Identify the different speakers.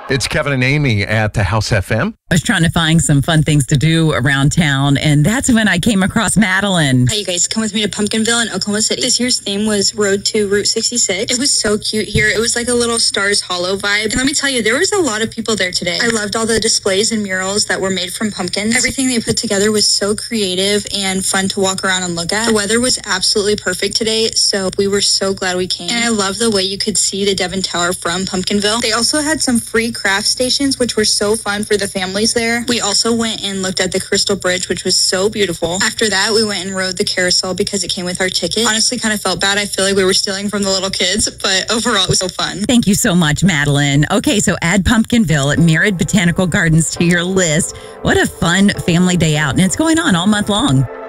Speaker 1: It's Kevin and Amy at the House FM.
Speaker 2: I was trying to find some fun things to do around town, and that's when I came across Madeline.
Speaker 3: Hi, you guys. Come with me to Pumpkinville in Oklahoma City. This year's theme was Road to Route 66. It was so cute here. It was like a little Stars Hollow vibe. And let me tell you, there was a lot of people there today. I loved all the displays and murals that were made from pumpkins. Everything they put together was so creative and fun to walk around and look at. The weather was absolutely perfect today, so we were so glad we came. And I love the way you could see the Devon Tower from Pumpkinville. They also had some free craft stations, which were so fun for the families there. We also went and looked at the Crystal Bridge, which was so beautiful. After that, we went and rode the carousel because it came with our ticket. Honestly, kind of felt bad. I feel like we were stealing from the little kids, but overall, it was so fun.
Speaker 2: Thank you so much, Madeline. Okay, so add Pumpkinville at Merritt Botanical Gardens to your list. What a fun family day out, and it's going on all month long.